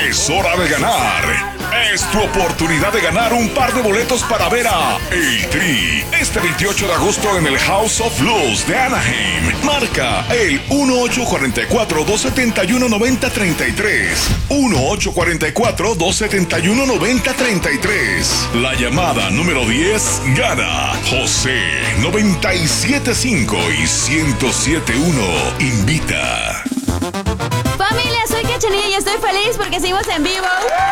Es hora de ganar. Es tu oportunidad de ganar un par de boletos para ver a El Tri este 28 de agosto en el House of Blues de Anaheim. Marca el 1844-271-9033. 1844-271-9033. La llamada número 10 gana José 975 y 1071 invita. Familia, soy Cachanilla y estoy feliz porque seguimos en vivo.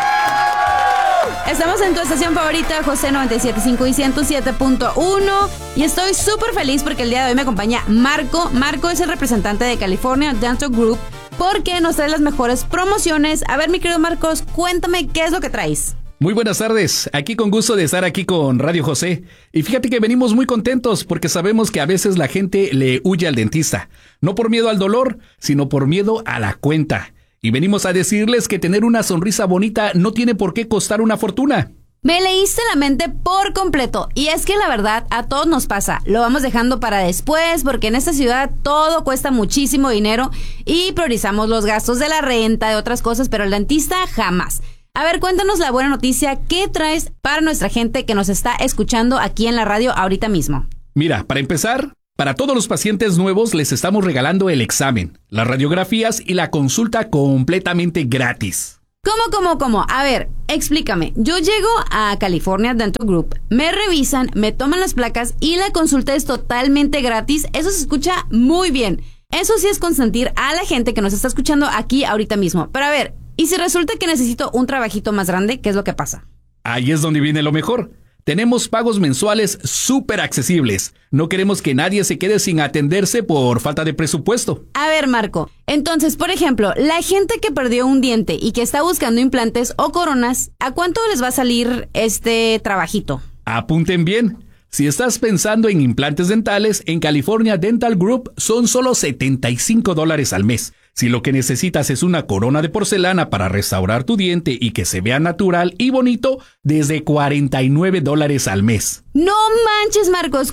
Estamos en tu estación favorita, José 97.5 y 107.1. Y estoy súper feliz porque el día de hoy me acompaña Marco. Marco es el representante de California Dental Group porque nos trae las mejores promociones. A ver, mi querido Marcos, cuéntame qué es lo que traes. Muy buenas tardes, aquí con gusto de estar aquí con Radio José. Y fíjate que venimos muy contentos porque sabemos que a veces la gente le huye al dentista. No por miedo al dolor, sino por miedo a la cuenta. Y venimos a decirles que tener una sonrisa bonita no tiene por qué costar una fortuna. Me leíste la mente por completo. Y es que la verdad, a todos nos pasa. Lo vamos dejando para después porque en esta ciudad todo cuesta muchísimo dinero y priorizamos los gastos de la renta, de otras cosas, pero el dentista jamás. A ver, cuéntanos la buena noticia. ¿Qué traes para nuestra gente que nos está escuchando aquí en la radio ahorita mismo? Mira, para empezar, para todos los pacientes nuevos les estamos regalando el examen, las radiografías y la consulta completamente gratis. ¿Cómo? A ver, explícame. Yo llego a California Dental Group, me revisan, me toman las placas y la consulta es totalmente gratis. Eso se escucha muy bien. Eso sí es consentir a la gente que nos está escuchando aquí ahorita mismo. Pero a ver, ¿y si resulta que necesito un trabajito más grande? ¿Qué es lo que pasa? Ahí es donde viene lo mejor. Tenemos pagos mensuales súper accesibles. No queremos que nadie se quede sin atenderse por falta de presupuesto. A ver, Marco, entonces, por ejemplo, la gente que perdió un diente y que está buscando implantes o coronas, ¿a cuánto les va a salir este trabajito? Apunten bien. Si estás pensando en implantes dentales, en California Dental Group son solo $75 al mes. Si lo que necesitas es una corona de porcelana para restaurar tu diente y que se vea natural y bonito, desde $49 al mes. No manches, Marcos,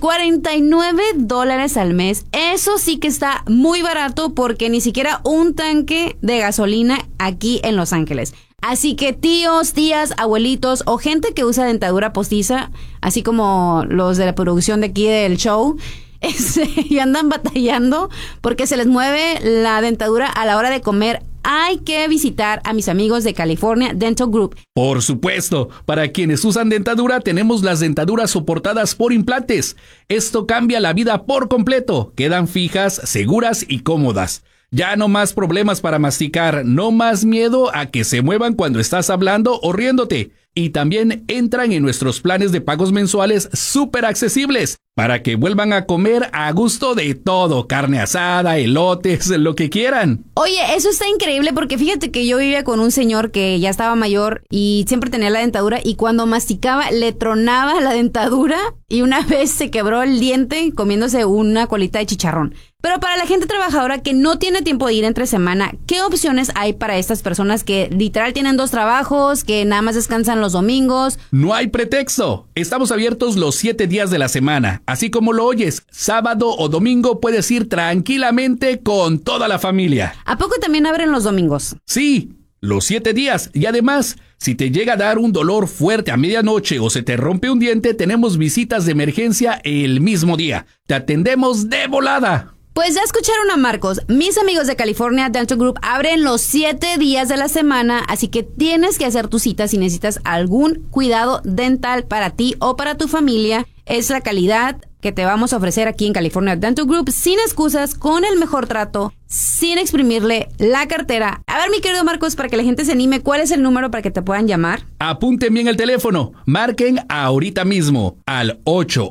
$49 al mes. Eso sí que está muy barato porque ni siquiera un tanque de gasolina aquí en Los Ángeles. Así que tíos, tías, abuelitos o gente que usa dentadura postiza, así como los de la producción de aquí del show, y andan batallando porque se les mueve la dentadura a la hora de comer, hay que visitar a mis amigos de California Dental Group. Por supuesto, para quienes usan dentadura tenemos las dentaduras soportadas por implantes. Esto cambia la vida por completo. Quedan fijas, seguras y cómodas. Ya no más problemas para masticar, no más miedo a que se muevan cuando estás hablando o riéndote. Y también entran en nuestros planes de pagos mensuales súper accesibles para que vuelvan a comer a gusto de todo, carne asada, elotes, lo que quieran. Oye, eso está increíble porque fíjate que yo vivía con un señor que ya estaba mayor y siempre tenía la dentadura y cuando masticaba le tronaba la dentadura y una vez se quebró el diente comiéndose una colita de chicharrón. Pero para la gente trabajadora que no tiene tiempo de ir entre semana, ¿qué opciones hay para estas personas que literal tienen 2 trabajos, que nada más descansan los domingos? No hay pretexto. Estamos abiertos los 7 días de la semana. Así como lo oyes, sábado o domingo puedes ir tranquilamente con toda la familia. ¿A poco también abren los domingos? Sí, los 7 días. Y además, si te llega a dar un dolor fuerte a medianoche o se te rompe un diente, tenemos visitas de emergencia el mismo día. Te atendemos de volada. Pues ya escucharon a Marcos. Mis amigos de California Dental Group abren los 7 días de la semana, así que tienes que hacer tu cita si necesitas algún cuidado dental para ti o para tu familia. Es la calidad que te vamos a ofrecer aquí en California Dental Group, sin excusas, con el mejor trato, sin exprimirle la cartera. A ver, mi querido Marcos, para que la gente se anime, ¿cuál es el número para que te puedan llamar? Apunten bien el teléfono. Marquen ahorita mismo al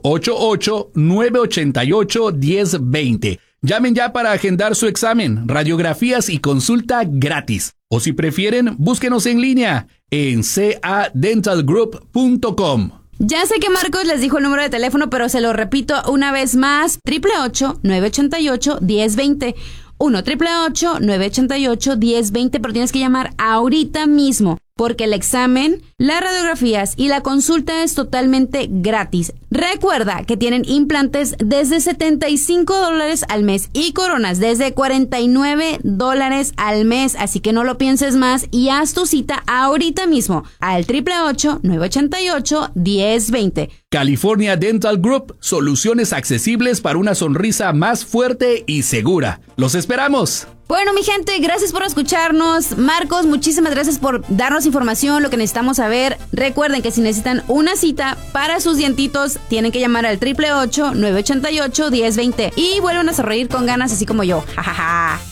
888-988-1020. Llamen ya para agendar su examen, radiografías y consulta gratis. O si prefieren, búsquenos en línea en cadentalgroup.com. Ya sé que Marcos les dijo el número de teléfono, pero se lo repito una vez más. 888-988-1020. 1-888-988-1020, pero tienes que llamar ahorita mismo. porque el examen, las radiografías y la consulta es totalmente gratis. Recuerda que tienen implantes desde $75 al mes y coronas desde $49 al mes, así que no lo pienses más y haz tu cita ahorita mismo al 888-988-1020. California Dental Group, soluciones accesibles para una sonrisa más fuerte y segura. ¡Los esperamos! Bueno, mi gente, gracias por escucharnos. Marcos, muchísimas gracias por darnos información, lo que necesitamos saber. Recuerden que si necesitan una cita para sus dientitos, tienen que llamar al 888-988-1020 y vuelvan a sonreír con ganas así como yo. ¡Ja, ja, ja!